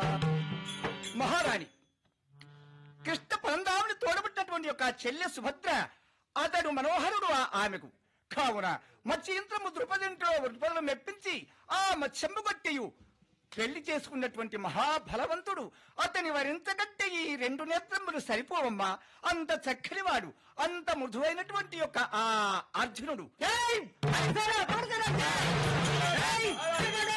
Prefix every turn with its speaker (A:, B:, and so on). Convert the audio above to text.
A: మహారాణి కృష్ణ పరంధాముని తోడబుట్టినటువంటి యొక్క చెల్లె సుభద్ర అతడు మనోహరుడు ఆమెకు కావున మత్స్యంత్రము ద్రుపదిలో మెప్పించి ఆ మత్స్యము గట్టియు పెళ్లి చేసుకున్నటువంటి మహాబలవంతుడు అతని వరించగట్టే ఈ 2 నేత్రములు సరిపోవమ్మా. అంత చక్కనివాడు, అంత మృదువైనటువంటి యొక్క ఆ అర్జునుడు.